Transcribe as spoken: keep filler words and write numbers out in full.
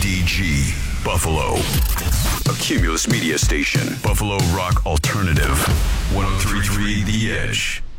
D G, Buffalo. A Cumulus Media Station. Buffalo Rock Alternative. one oh three point three The Edge.